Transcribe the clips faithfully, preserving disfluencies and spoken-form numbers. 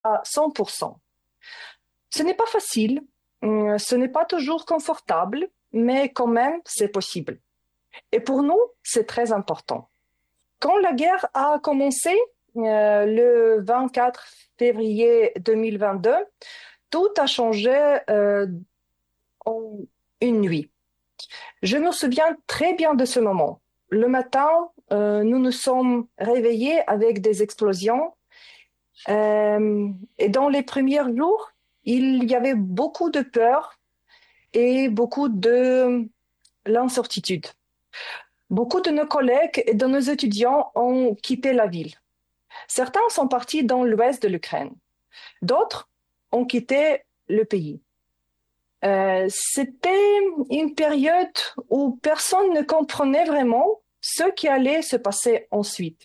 à cent pour cent. Ce n'est pas facile, euh, ce n'est pas toujours confortable, mais quand même, c'est possible. Et pour nous, c'est très important. Quand la guerre a commencé, euh, le vingt-quatre février deux mille vingt-deux, tout a changé euh, en une nuit. Je me souviens très bien de ce moment. Le matin, euh, nous nous sommes réveillés avec des explosions. Euh, et dans les premiers jours, il y avait beaucoup de peur et beaucoup de l'incertitude. Beaucoup de nos collègues et de nos étudiants ont quitté la ville. Certains sont partis dans l'ouest de l'Ukraine. D'autres ont quitté le pays. Euh, c'était une période où personne ne comprenait vraiment ce qui allait se passer ensuite.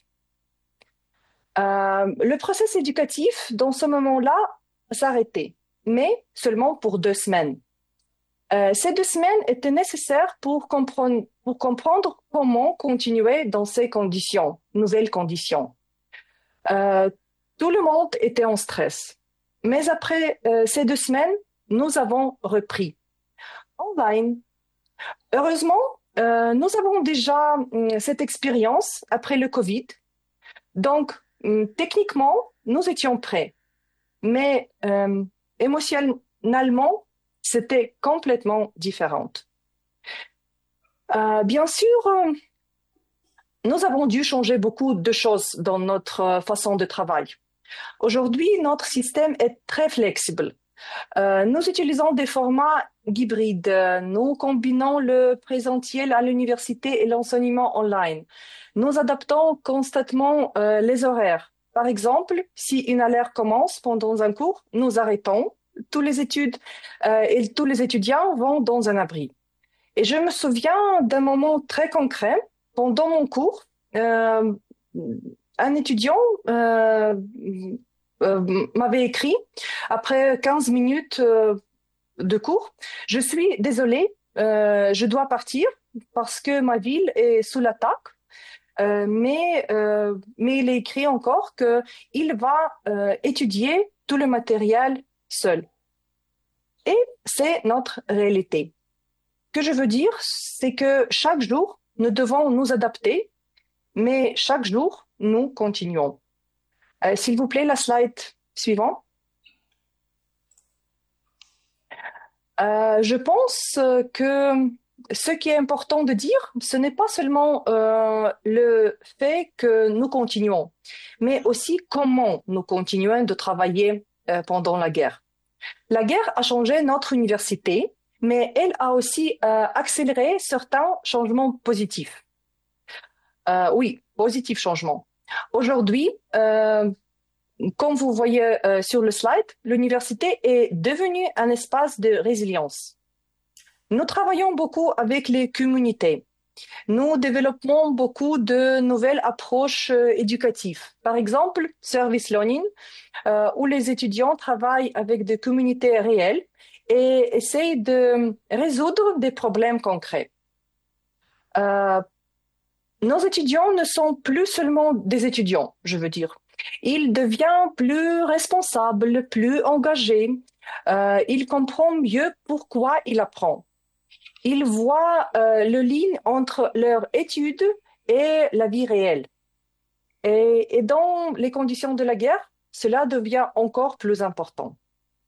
Euh, le processus éducatif, dans ce moment-là, s'arrêtait, mais seulement pour deux semaines. Euh, ces deux semaines étaient nécessaires pour comprendre, pour comprendre comment continuer dans ces conditions, nouvelles conditions. Euh, Tout le monde était en stress. Mais après euh, ces deux semaines, nous avons repris online. Heureusement, euh, nous avons déjà euh, cette expérience après le Covid. Donc, euh, techniquement, nous étions prêts. Mais euh, émotionnellement, c'était complètement différent. Euh, bien sûr, euh, nous avons dû changer beaucoup de choses dans notre euh, façon de travail. Aujourd'hui, notre système est très flexible. Euh, nous utilisons des formats hybrides. Nous combinons le présentiel à l'université et l'enseignement online. Nous adaptons constamment euh, les horaires. Par exemple, si une alerte commence pendant un cours, nous arrêtons. Tous les études euh, et tous les étudiants vont dans un abri. Et je me souviens d'un moment très concret. Pendant mon cours, euh, un étudiant euh, euh, m'avait écrit, après quinze minutes euh, de cours, je suis désolée, euh, je dois partir parce que ma ville est sous l'attaque. Euh, mais, euh, mais il est écrit encore qu'il va euh, étudier tout le matériel seul. Et c'est notre réalité. Ce que je veux dire, c'est que chaque jour, nous devons nous adapter, mais chaque jour, nous continuons. Euh, s'il vous plaît, la slide suivante. Euh, je pense que ce qui est important de dire, ce n'est pas seulement euh, le fait que nous continuons, mais aussi comment nous continuons de travailler euh, pendant la guerre. La guerre a changé notre université, mais elle a aussi euh, accéléré certains changements positifs. Euh, oui, positifs changements. Aujourd'hui, euh, comme vous voyez euh, sur le slide, l'université est devenue un espace de résilience. Nous travaillons beaucoup avec les communautés. Nous développons beaucoup de nouvelles approches euh, éducatives. Par exemple, service learning, euh, où les étudiants travaillent avec des communautés réelles et essayent de résoudre des problèmes concrets. Euh, nos étudiants ne sont plus seulement des étudiants, je veux dire. Ils deviennent plus responsables, plus engagés. Euh, ils comprennent mieux pourquoi ils apprennent. Ils voient euh, le lien entre leur étude et la vie réelle. Et, et dans les conditions de la guerre, cela devient encore plus important.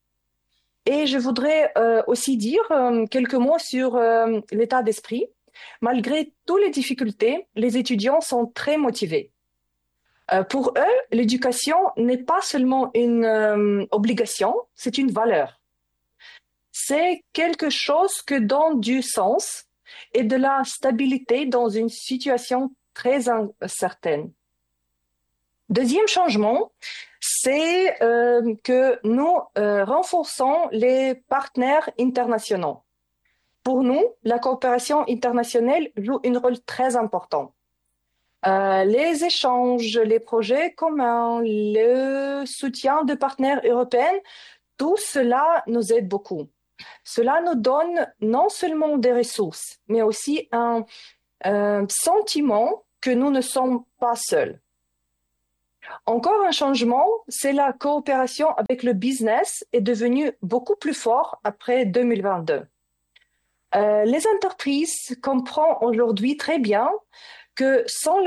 Et je voudrais euh, aussi dire euh, quelques mots sur euh, l'état d'esprit. Malgré toutes les difficultés, les étudiants sont très motivés. Euh, pour eux, l'éducation n'est pas seulement une euh, obligation, c'est une valeur. C'est quelque chose qui donne du sens et de la stabilité dans une situation très incertaine. Deuxième changement, c'est euh, que nous euh, renforçons les partenaires internationaux. Pour nous, la coopération internationale joue un rôle très important. Euh, les échanges, les projets communs, le soutien de partenaires européens, tout cela nous aide beaucoup. Cela nous donne non seulement des ressources, mais aussi un, un sentiment que nous ne sommes pas seuls. Encore un changement, c'est la coopération avec le business est devenue beaucoup plus forte après deux mille vingt-deux. Euh, les entreprises comprennent aujourd'hui très bien que sans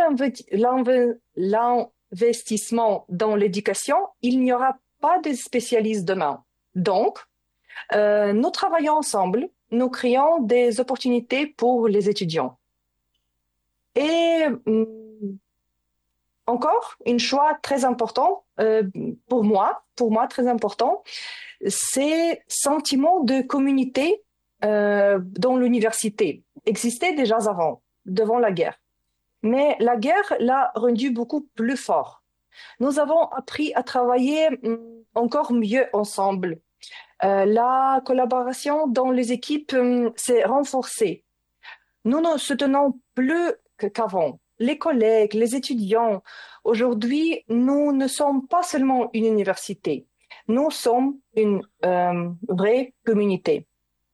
l'investissement dans l'éducation, il n'y aura pas de spécialistes demain. Donc, euh, nous travaillons ensemble, nous créons des opportunités pour les étudiants. Et hum, encore, un choix très important euh, pour moi, pour moi très important, c'est sentiment de communauté euh, dans l'université. Existait déjà avant, devant la guerre. Mais la guerre l'a rendu beaucoup plus fort. Nous avons appris à travailler encore mieux ensemble. Euh, la collaboration dans les équipes euh, s'est renforcée. Nous ne soutenons plus qu'avant. Les collègues, les étudiants, aujourd'hui, nous ne sommes pas seulement une université, nous sommes une euh, vraie communauté.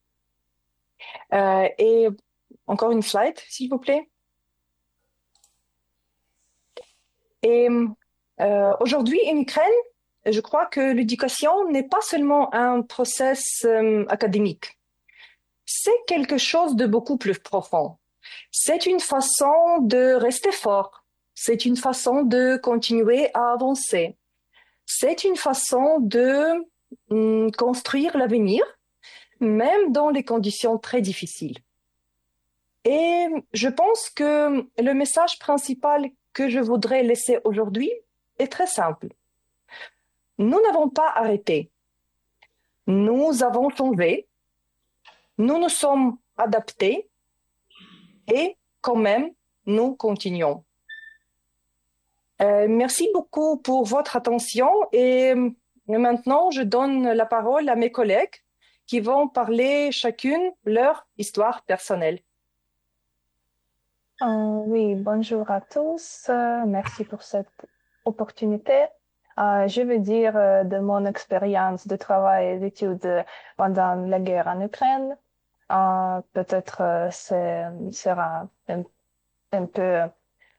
Euh, et encore une slide, s'il vous plaît. Et euh, aujourd'hui, en Ukraine, je crois que l'éducation n'est pas seulement un process euh, académique. C'est quelque chose de beaucoup plus profond. C'est une façon de rester fort. C'est une façon de continuer à avancer. C'est une façon de hum, construire l'avenir, même dans les conditions très difficiles. Et je pense que le message principal que je voudrais laisser aujourd'hui est très simple. Nous n'avons pas arrêté. Nous avons changé. Nous nous sommes adaptés. Et quand même, nous continuons. Euh, merci beaucoup pour votre attention et maintenant, je donne la parole à mes collègues qui vont parler chacune leur histoire personnelle. Euh, oui, bonjour à tous. Euh, merci pour cette opportunité. Euh, je veux dire euh, de mon expérience de travail et d'études pendant la guerre en Ukraine. Euh, peut-être euh, ce sera un, un peu euh,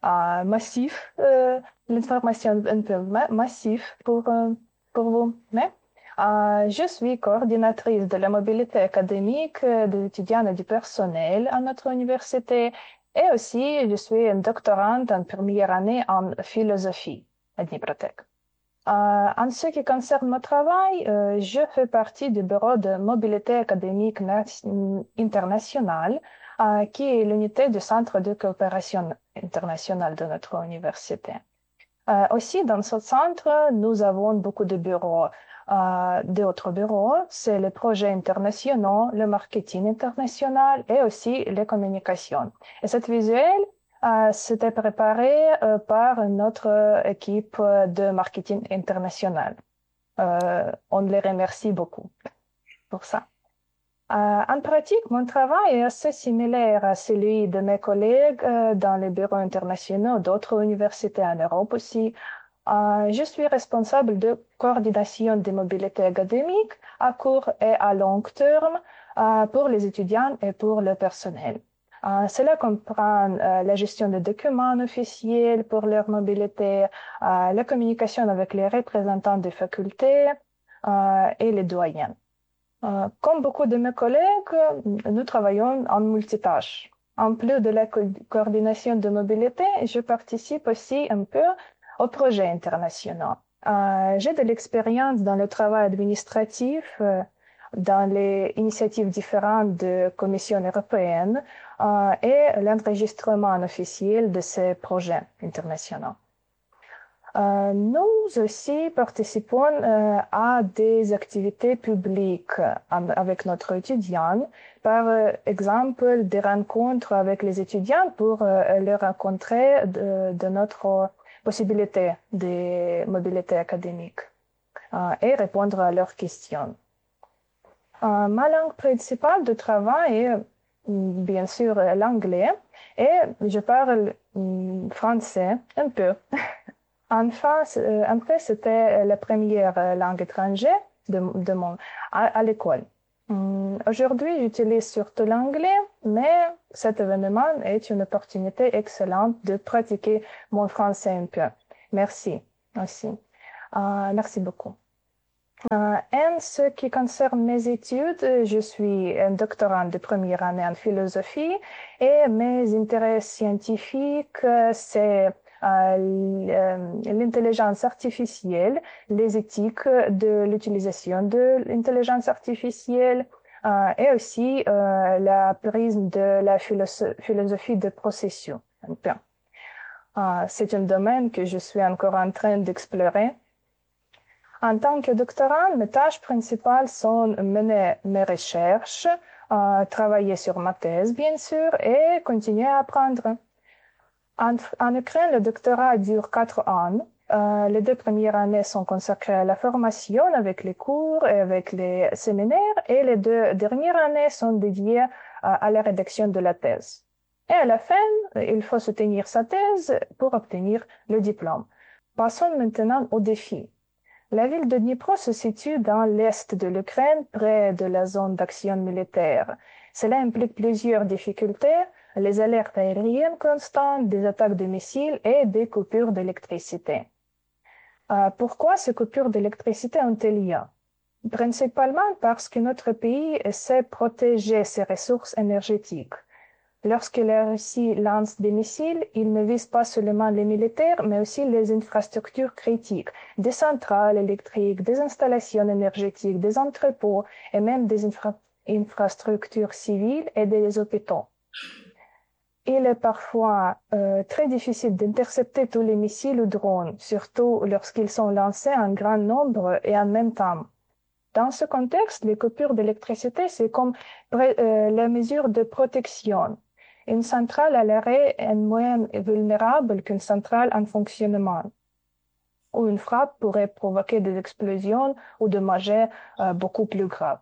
massif, euh, l'information un peu ma massif pour, euh, pour vous. Mais euh, je suis coordinatrice de la mobilité académique des étudiants et du personnel à notre université. Et aussi, je suis une doctorante en première année en philosophie à Dnipropetrovsk. Euh, en ce qui concerne mon travail, euh, je fais partie du bureau de mobilité académique internationale, euh, qui est l'unité du Centre de coopération internationale de notre université. Euh, aussi, dans ce centre, nous avons beaucoup de bureaux. Euh, D'autres bureaux, c'est les projets internationaux, le marketing international et aussi les communications. Et cette visuelle, euh, c'était préparé euh, par notre équipe de marketing international. Euh, on les remercie beaucoup pour ça. Euh, en pratique, mon travail est assez similaire à celui de mes collègues euh, dans les bureaux internationaux d'autres universités en Europe aussi. Euh, je suis responsable de coordination des mobilités académiques à court et à long terme euh, pour les étudiants et pour le personnel. Euh, cela comprend euh, la gestion des documents officiels pour leur mobilité, euh, la communication avec les représentants des facultés euh, et les doyens. Euh, comme beaucoup de mes collègues, nous travaillons en multitâche. En plus de la co coordination de mobilité, je participe aussi un peu aux projets internationaux. Euh, j'ai de l'expérience dans le travail administratif, euh, dans les initiatives différentes de Commission européenne euh, et l'enregistrement officiel de ces projets internationaux. Euh, nous aussi participons euh, à des activités publiques euh, avec notre étudiant, par euh, exemple des rencontres avec les étudiants pour euh, les rencontrer de, de notre possibilité de mobilité académique euh, et répondre à leurs questions. Euh, ma langue principale de travail est bien sûr l'anglais et je parle mm, français un peu. Enfin, euh, en fait, c'était la première langue étrangère de, de mon, à, à l'école. Hum, Aujourd'hui, j'utilise surtout l'anglais, mais cet événement est une opportunité excellente de pratiquer mon français un peu. Merci. aussi. Euh, merci beaucoup. Euh, en ce qui concerne mes études, je suis un doctorant de première année en philosophie et mes intérêts scientifiques, c'est euh, l'intelligence artificielle, les éthiques de l'utilisation de l'intelligence artificielle euh, et aussi euh, la prisme de la philosoph philosophie de procession. Euh, c'est un domaine que je suis encore en train d'explorer. En tant que doctorant, mes tâches principales sont mener mes recherches, euh, travailler sur ma thèse, bien sûr, et continuer à apprendre. En, en Ukraine, le doctorat dure quatre ans. Euh, les deux premières années sont consacrées à la formation avec les cours et avec les séminaires, et les deux dernières années sont dédiées à, à la rédaction de la thèse. Et à la fin, il faut soutenir sa thèse pour obtenir le diplôme. Passons maintenant aux défis. La ville de Dnipro se situe dans l'est de l'Ukraine, près de la zone d'action militaire. Cela implique plusieurs difficultés, les alertes aériennes constantes, des attaques de missiles et des coupures d'électricité. Euh, pourquoi ces coupures d'électricité ont-elles lieu? Principalement parce que notre pays essaie de protéger ses ressources énergétiques. Lorsque la Russie lance des missiles, il ne vise pas seulement les militaires, mais aussi les infrastructures critiques, des centrales électriques, des installations énergétiques, des entrepôts et même des infra infrastructures civiles et des hôpitaux. Il est parfois euh, très difficile d'intercepter tous les missiles ou drones, surtout lorsqu'ils sont lancés en grand nombre et en même temps. Dans ce contexte, les coupures d'électricité, c'est comme euh, les mesures de protection. Une centrale à l'arrêt est moins vulnérable qu'une centrale en fonctionnement, où une frappe pourrait provoquer des explosions ou dommager euh, beaucoup plus graves.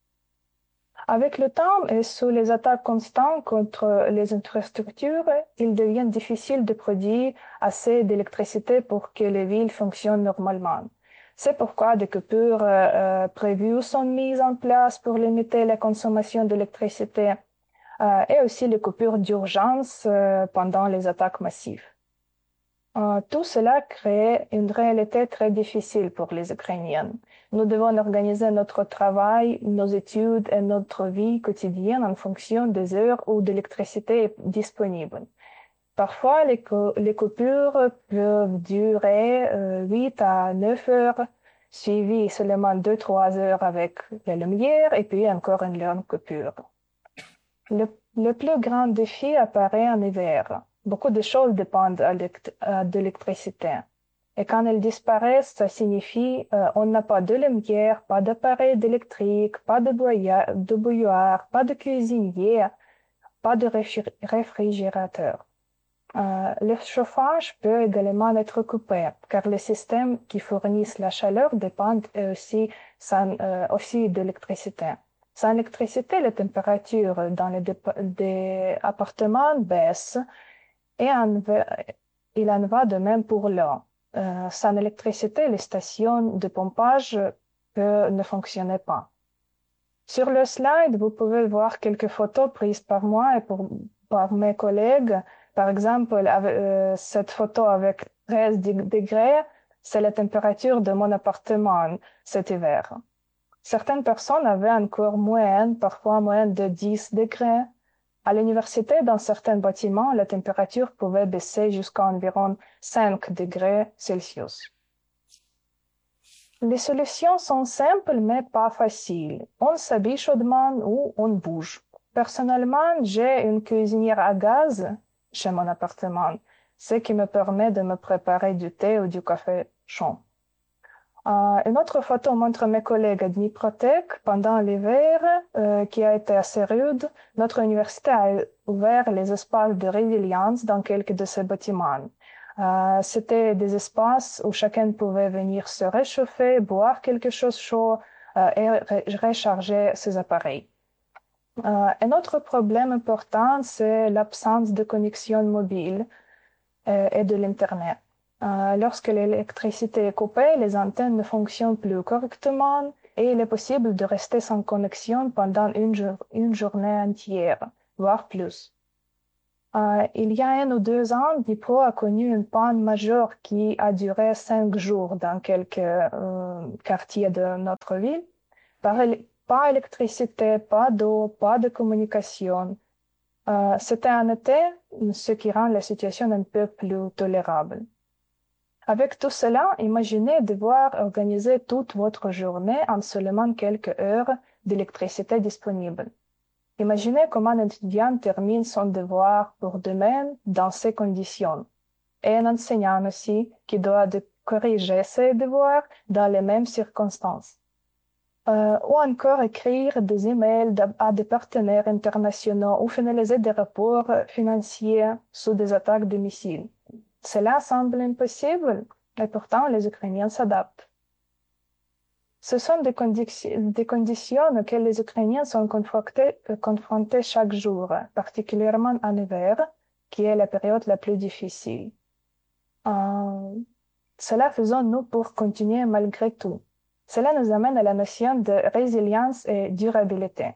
Avec le temps et sous les attaques constantes contre les infrastructures, il devient difficile de produire assez d'électricité pour que les villes fonctionnent normalement. C'est pourquoi des coupures euh, prévues sont mises en place pour limiter la consommation d'électricité euh, et aussi les coupures d'urgence euh, pendant les attaques massives. Euh, tout cela crée une réalité très difficile pour les Ukrainiens. Nous devons organiser notre travail, nos études et notre vie quotidienne en fonction des heures où l'électricité est disponible. Parfois, les, les coupures peuvent durer euh, huit à neuf heures, suivies seulement deux à trois heures avec la lumière et puis encore une longue coupure. Le, le plus grand défi apparaît en hiver. Beaucoup de choses dépendent de l'électricité. Et quand elles disparaissent, ça signifie euh, on n'a pas de lumière, pas d'appareil électrique, pas de bouilloire, de bouilloire, pas de cuisinier, pas de réfrigérateur. Euh, le chauffage peut également être coupé, car les systèmes qui fournissent la chaleur dépendent aussi, sans, euh, aussi de l'électricité. Sans électricité, la température dans les des appartements baisse et en, il en va de même pour l'eau. Euh, sans électricité, les stations de pompage peut, ne fonctionnaient pas. Sur le slide, vous pouvez voir quelques photos prises par moi et pour, par mes collègues. Par exemple, avec, euh, cette photo avec treize degrés, c'est la température de mon appartement cet hiver. Certaines personnes avaient encore moins, parfois moins de dix degrés. À l'université, dans certains bâtiments, la température pouvait baisser jusqu'à environ cinq degrés Celsius. Les solutions sont simples mais pas faciles. On s'habille chaudement ou on bouge. Personnellement, j'ai une cuisinière à gaz chez mon appartement, ce qui me permet de me préparer du thé ou du café chaud. Euh, une autre photo montre mes collègues à Dniprotech pendant l'hiver euh, qui a été assez rude. Notre université a ouvert les espaces de résilience dans quelques de ces bâtiments. Euh, C'était des espaces où chacun pouvait venir se réchauffer, boire quelque chose chaud euh, et recharger ses appareils. Euh, un autre problème important, c'est l'absence de connexion mobile euh, et de l'Internet. Euh, lorsque l'électricité est coupée, les antennes ne fonctionnent plus correctement et il est possible de rester sans connexion pendant une, jour, une journée entière, voire plus. Euh, il y a un ou deux ans, Dnipro a connu une panne majeure qui a duré cinq jours dans quelques euh, quartiers de notre ville. Pas, pas électricité, pas d'eau, pas de communication. Euh, c'était un été, ce qui rend la situation un peu plus tolérable. Avec tout cela, imaginez devoir organiser toute votre journée en seulement quelques heures d'électricité disponible. Imaginez comment un étudiant termine son devoir pour demain dans ces conditions, et un enseignant aussi qui doit de corriger ses devoirs dans les mêmes circonstances. Euh, ou encore écrire des emails à des partenaires internationaux ou finaliser des rapports financiers sous des attaques de missiles. Cela semble impossible, et pourtant les Ukrainiens s'adaptent. Ce sont des, condi- des conditions auxquelles les Ukrainiens sont confrontés, confrontés chaque jour, particulièrement en hiver, qui est la période la plus difficile. Euh, cela faisons-nous pour continuer malgré tout. Cela nous amène à la notion de résilience et durabilité.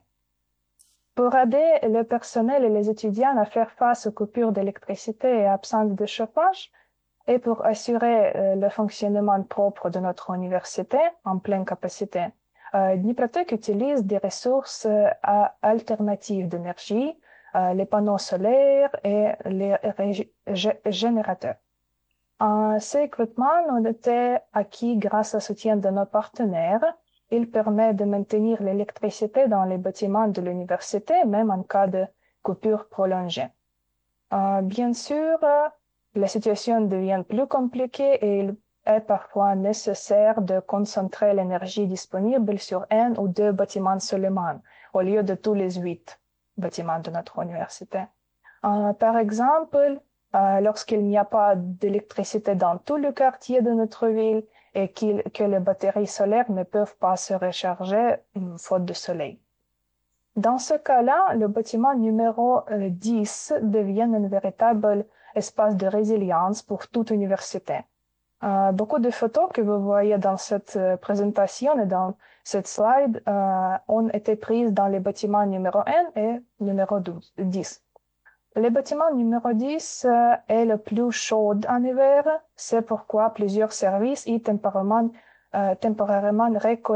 Pour aider le personnel et les étudiants à faire face aux coupures d'électricité et absence de chauffage, et pour assurer euh, le fonctionnement propre de notre université en pleine capacité, euh, Dniprotec utilise des ressources euh, alternatives d'énergie, euh, les panneaux solaires et les générateurs. Euh, ces équipements ont été acquis grâce au soutien de nos partenaires. Il permet de maintenir l'électricité dans les bâtiments de l'université, même en cas de coupure prolongée. Euh, bien sûr, euh, la situation devient plus compliquée et il est parfois nécessaire de concentrer l'énergie disponible sur un ou deux bâtiments seulement, au lieu de tous les huit bâtiments de notre université. Euh, par exemple, euh, lorsqu'il n'y a pas d'électricité dans tout le quartier de notre ville et que les batteries solaires ne peuvent pas se recharger euh, faute de soleil. Dans ce cas-là, le bâtiment numéro euh, dix devient un véritable espace de résilience pour toute université. Euh, beaucoup de photos que vous voyez dans cette euh, présentation et dans cette slide euh, ont été prises dans les bâtiments numéro un et numéro douze, dix. Le bâtiment numéro dix euh, est le plus chaud en hiver, c'est pourquoi plusieurs services y temporairement, euh, temporairement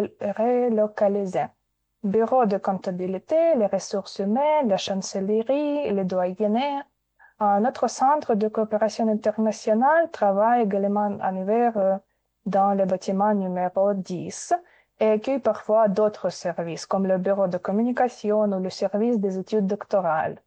relocalisés. Bureau de comptabilité, les ressources humaines, la chancellerie, les doyennés. Euh, notre centre de coopération internationale travaille également en hiver euh, dans le bâtiment numéro dix et accueille parfois d'autres services comme le bureau de communication ou le service des études doctorales.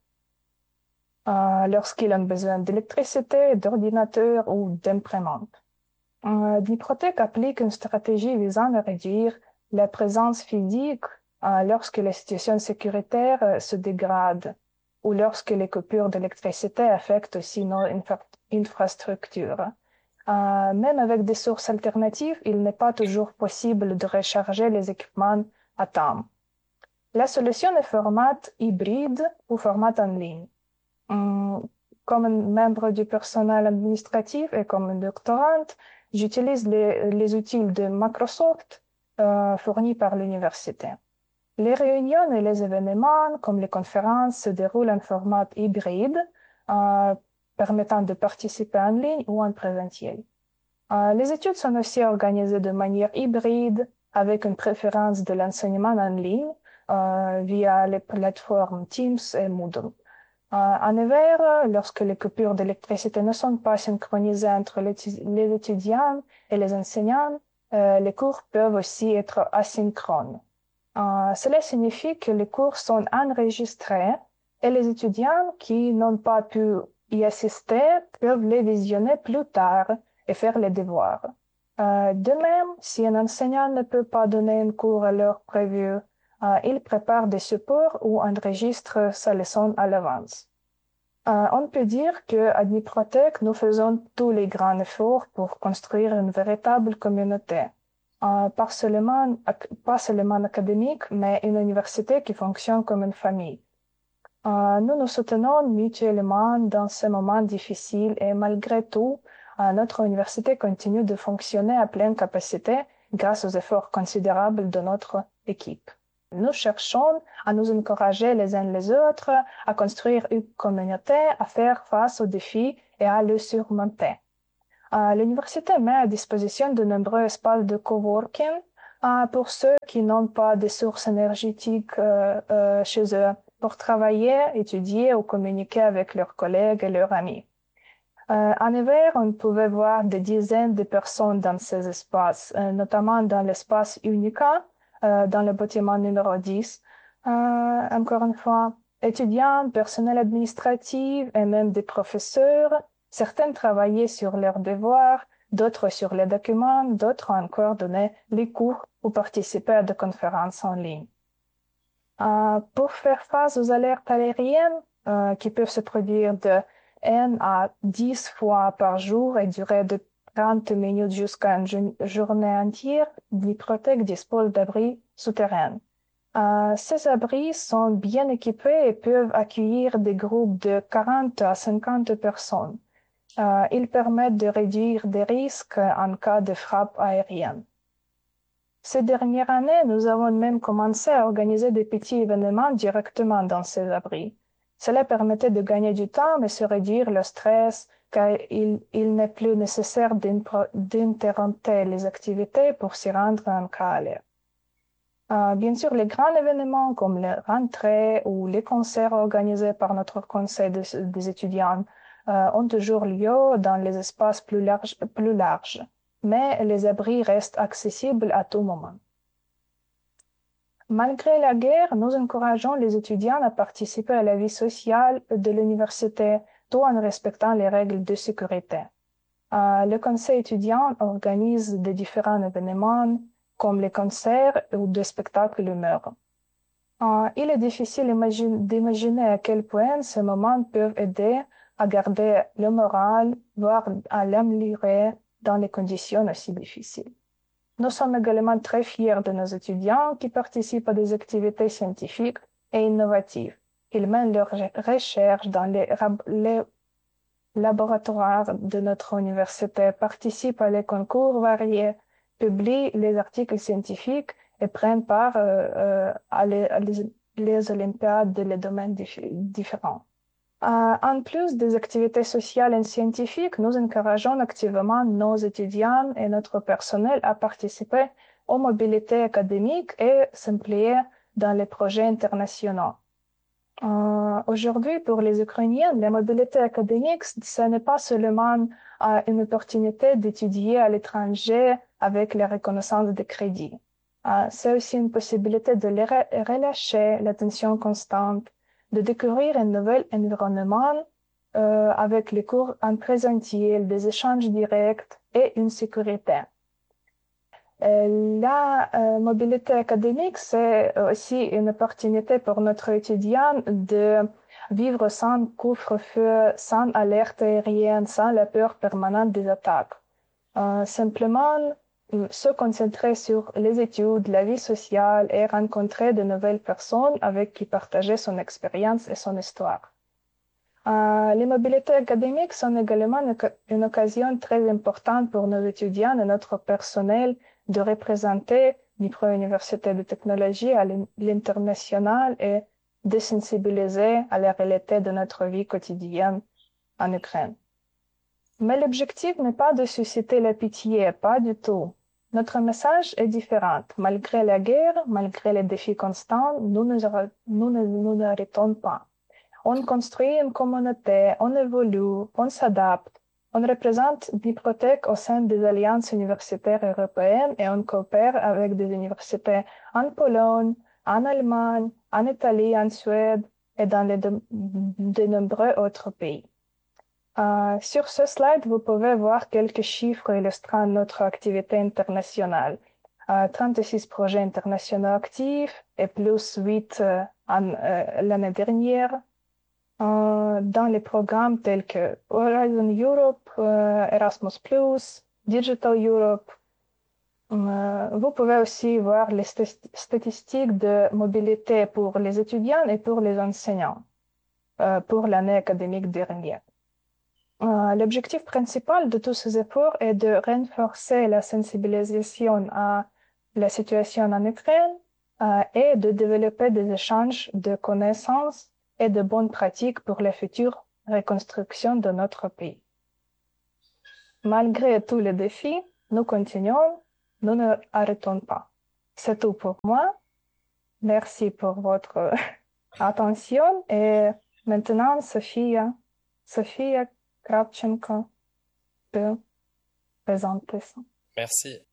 Euh, lorsqu'ils ont besoin d'électricité, d'ordinateurs ou d'imprimantes. Euh, Dniprotec applique une stratégie visant à réduire la présence physique euh, lorsque la situation sécuritaire euh, se dégrade ou lorsque les coupures d'électricité affectent aussi nos infra infrastructures. Euh, même avec des sources alternatives, il n'est pas toujours possible de recharger les équipements à temps. La solution est format hybride ou format en ligne. Comme un membre du personnel administratif et comme une doctorante, j'utilise les, les outils de Microsoft euh, fournis par l'université. Les réunions et les événements, comme les conférences, se déroulent en format hybride, euh, permettant de participer en ligne ou en présentiel. Euh, les études sont aussi organisées de manière hybride, avec une préférence de l'enseignement en ligne euh, via les plateformes Teams et Moodle. Euh, en hiver, lorsque les coupures d'électricité ne sont pas synchronisées entre les étudiants et les enseignants, euh, les cours peuvent aussi être asynchrones. Euh, cela signifie que les cours sont enregistrés et les étudiants qui n'ont pas pu y assister peuvent les visionner plus tard et faire les devoirs. Euh, de même, si un enseignant ne peut pas donner un cours à l'heure prévue, euh, il prépare des supports ou enregistre sa leçon à l'avance. Euh, on peut dire qu'à Dniprotec, nous faisons tous les grands efforts pour construire une véritable communauté. Euh, pas seulement, pas seulement académique, mais une université qui fonctionne comme une famille. Euh, nous nous soutenons mutuellement dans ces moments difficiles et malgré tout, euh, notre université continue de fonctionner à pleine capacité grâce aux efforts considérables de notre équipe. Nous cherchons à nous encourager les uns les autres, à construire une communauté, à faire face aux défis et à le surmonter. Euh, L'université met à disposition de nombreux espaces de coworking euh, pour ceux qui n'ont pas de sources énergétiques euh, euh, chez eux pour travailler, étudier ou communiquer avec leurs collègues et leurs amis. Euh, en hiver, on pouvait voir des dizaines de personnes dans ces espaces, euh, notamment dans l'espace Unica, euh, dans le bâtiment numéro dix. Euh, encore une fois, étudiants, personnel administratif et même des professeurs. Certains travaillaient sur leurs devoirs, d'autres sur les documents, d'autres encore donnaient les cours ou participaient à des conférences en ligne. Euh, pour faire face aux alertes aériennes euh, qui peuvent se produire de un à dix fois par jour et durer de trente minutes jusqu'à une journée entière, Dniprotec dispose d'abris souterrains. Euh, ces abris sont bien équipés et peuvent accueillir des groupes de quarante à cinquante personnes. Euh, ils permettent de réduire des risques en cas de frappe aérienne. Ces dernières années, nous avons même commencé à organiser des petits événements directement dans ces abris. Cela permettait de gagner du temps et se réduire le stress, car il, il n'est plus nécessaire d'interrompre les activités pour s'y rendre en cas alerte. Euh, bien sûr, les grands événements comme les rentrées ou les concerts organisés par notre conseil de, des étudiants euh, ont toujours lieu dans les espaces plus larges, plus larges, mais les abris restent accessibles à tout moment. Malgré la guerre, nous encourageons les étudiants à participer à la vie sociale de l'université, tout en respectant les règles de sécurité. Euh, le conseil étudiant organise des différents événements, comme les concerts ou des spectacles humour. Euh, il est difficile d'imaginer à quel point ces moments peuvent aider à garder le moral, voire à l'améliorer dans des conditions aussi difficiles. Nous sommes également très fiers de nos étudiants qui participent à des activités scientifiques et innovatives. Ils mènent leurs recherches dans les, les laboratoires de notre université, participent à des concours variés, publient les articles scientifiques et prennent part euh, euh, à, les, à les, les olympiades de les domaines dif différents. Euh, en plus des activités sociales et scientifiques, nous encourageons activement nos étudiants et notre personnel à participer aux mobilités académiques et s'impliquer dans les projets internationaux. Euh, aujourd'hui, pour les Ukrainiens, la mobilité académique, ce n'est pas seulement euh, une opportunité d'étudier à l'étranger avec la reconnaissance des crédits. Euh, c'est aussi une possibilité de les re relâcher l'attention constante, de découvrir un nouvel environnement euh, avec les cours en présentiel, des échanges directs et une sécurité. La euh, mobilité académique, c'est aussi une opportunité pour notre étudiant de vivre sans couvre-feu, sans alerte aérienne, sans la peur permanente des attaques. Euh, simplement, se concentrer sur les études, la vie sociale et rencontrer de nouvelles personnes avec qui partager son expérience et son histoire. Euh, les mobilités académiques sont également une, une occasion très importante pour nos étudiants et notre personnel de représenter Dnipro Université de technologie à l'international et de sensibiliser à la réalité de notre vie quotidienne en Ukraine. Mais l'objectif n'est pas de susciter la pitié, pas du tout. Notre message est différent. Malgré la guerre, malgré les défis constants, nous ne nous, nous, nous n'arrêtons pas. On construit une communauté, on évolue, on s'adapte. On représente Dniprotec au sein des alliances universitaires européennes et on coopère avec des universités en Pologne, en Allemagne, en Italie, en Suède et dans les de, de nombreux autres pays. Euh, sur ce slide, vous pouvez voir quelques chiffres illustrant notre activité internationale. Euh, trente-six projets internationaux actifs et plus huit euh, euh, l'année dernière. Euh, dans les programmes tels que Horizon Europe, euh, Erasmus plus, Digital Europe. Euh, vous pouvez aussi voir les st statistiques de mobilité pour les étudiants et pour les enseignants euh, pour l'année académique dernière. Euh, L'objectif principal de tous ces efforts est de renforcer la sensibilisation à la situation en Ukraine, euh, et de développer des échanges de connaissances et de bonnes pratiques pour la future reconstruction de notre pays. Malgré tous les défis, nous continuons, nous ne arrêtons pas. C'est tout pour moi. Merci pour votre attention et maintenant Sophia, Sophia Kravchenko peut présenter ça. Merci.